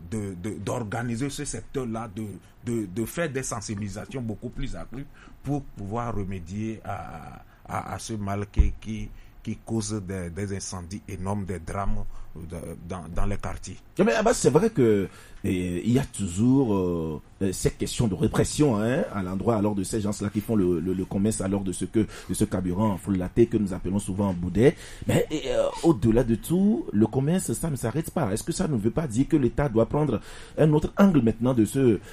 d'organiser ce secteur-là, de faire des sensibilisations beaucoup plus accrues pour pouvoir remédier à ce mal qui cause des incendies énormes, des drames dans les quartiers. Mais c'est vrai que il y a toujours cette question de répression à l'endroit alors de ces gens-là qui font le commerce alors de ce carburant frelaté que nous appelons souvent boudet. Mais au-delà de tout, le commerce, ça ne s'arrête pas. Est-ce que ça ne veut pas dire que l'État doit prendre un autre angle maintenant de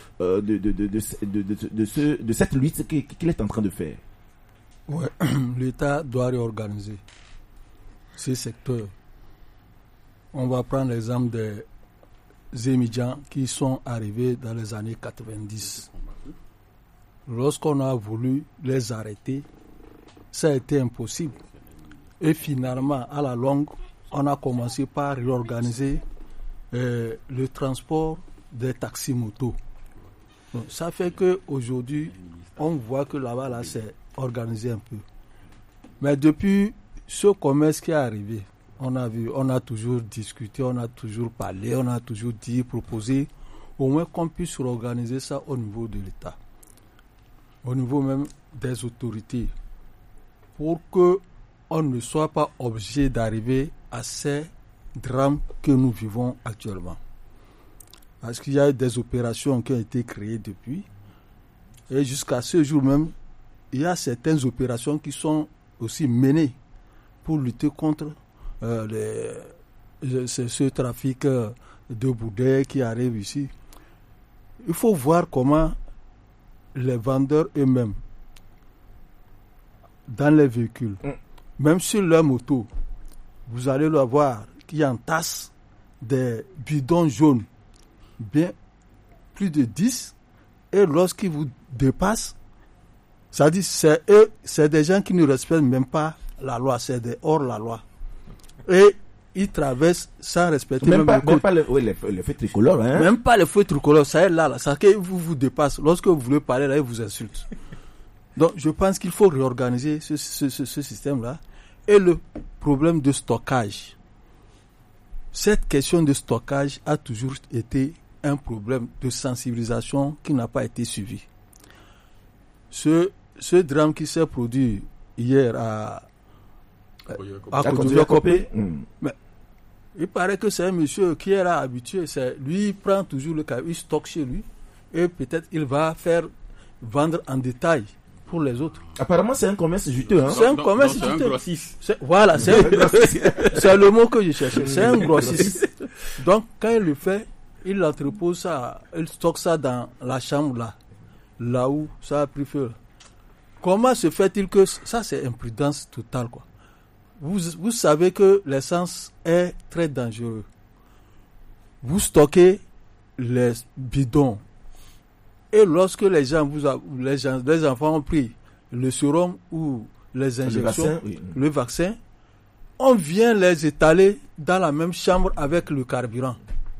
cette lutte qu'il est en train de faire? Ouais, l'État doit réorganiser ces secteurs. On va prendre l'exemple des émigrants qui sont arrivés dans les années 90. Lorsqu'on a voulu les arrêter, ça a été impossible. Et finalement, à la longue, on a commencé par réorganiser le transport des taxis-motos. Donc, ça fait qu'aujourd'hui, on voit que là-bas, c'est organisé un peu. Mais depuis ce commerce qui est arrivé, on a toujours discuté, on a toujours parlé, on a toujours dit, proposé, au moins qu'on puisse organiser ça au niveau de l'État, au niveau même des autorités, pour qu'on ne soit pas obligé d'arriver à ces drames que nous vivons actuellement. Parce qu'il y a des opérations qui ont été créées depuis, et jusqu'à ce jour même, il y a certaines opérations qui sont aussi menées pour lutter contre ce trafic de boudet qui arrive ici. Il faut voir comment les vendeurs eux-mêmes, dans les véhicules, même sur leur moto, vous allez le voir qui entassent des bidons jaunes, bien plus de 10, et lorsqu'ils vous dépassent, ça dit c'est eux, c'est des gens qui ne respectent même pas la loi, c'est des hors-la-loi. Et ils traversent sans respecter même pas les feux tricolores. Hein? Même pas les feux tricolores, ça est là. Ça qu'ils vous dépassent. Lorsque vous voulez parler, là, ils vous insultent. Donc, je pense qu'il faut réorganiser ce système-là. Et le problème de stockage. Cette question de stockage a toujours été un problème de sensibilisation qui n'a pas été suivi. Ce drame qui s'est produit hier à Kodouya-Kopé, il paraît que c'est un monsieur qui est là habitué. Lui, il prend toujours le camion, il stocke chez lui et peut-être il va faire vendre en détail pour les autres. Apparemment, c'est un commerce juteux. Hein? C'est un commerce juteux. C'est un grossiste. Voilà, c'est un grossiste. C'est le mot que je cherchais. C'est un grossiste. Donc, quand il le fait, il entrepose ça, il stocke ça dans la chambre là où ça a pris feu. Comment se fait-il que ça, c'est imprudence totale, quoi. Vous savez que l'essence est très dangereuse. Vous stockez les bidons. Et lorsque les enfants ont pris le sérum ou les injections, le vaccin, on vient les étaler dans la même chambre avec le carburant.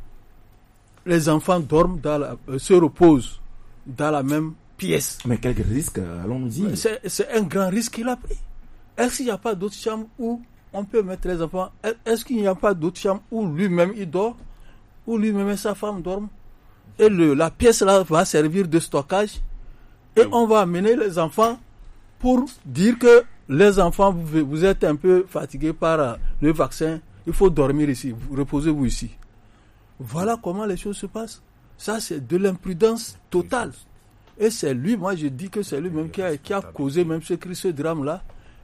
Les enfants dorment, se reposent dans la même pièce. Mais quel risque, allons-nous dire? C'est un grand risque qu'il a pris. Est-ce qu'il n'y a pas d'autres chambres où on peut mettre les enfants? Est-ce qu'il n'y a pas d'autres chambres où lui-même il dort, où lui-même et sa femme dorment? Et la pièce là va servir de stockage. Et on va amener les enfants pour dire que les enfants, vous êtes un peu fatigués par le vaccin, il faut dormir ici, reposez-vous ici. Voilà comment les choses se passent. Ça, c'est de l'imprudence totale. Et c'est lui, moi je dis que c'est lui-même qui a causé même ce drame-là.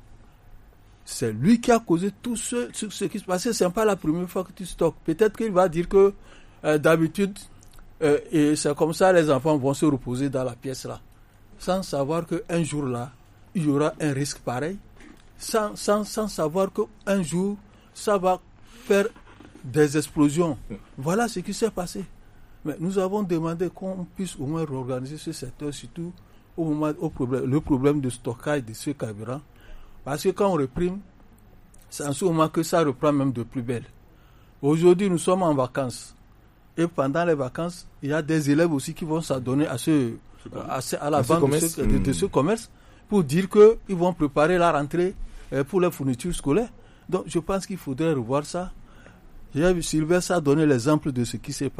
C'est lui qui a causé tout ce qui se passe. Ce n'est pas la première fois que tu stockes. Peut-être qu'il va dire que d'habitude, et c'est comme ça les enfants vont se reposer dans la pièce là. Sans savoir qu'un jour là, il y aura un risque pareil. Sans savoir qu'un jour, ça va faire des explosions. Voilà ce qui s'est passé. Mais nous avons demandé qu'on puisse au moins réorganiser ce secteur, surtout le problème de stockage de ce carburant. Parce que quand on réprime, c'est en ce moment que ça reprend même de plus belle. Aujourd'hui, nous sommes en vacances. Et pendant les vacances, il y a des élèves aussi qui vont s'adonner à la vente de ce commerce pour dire qu'ils vont préparer la rentrée pour les fournitures scolaires. Donc, je pense qu'il faudrait revoir ça. Sylvestre a donné l'exemple de ce qui s'est passé.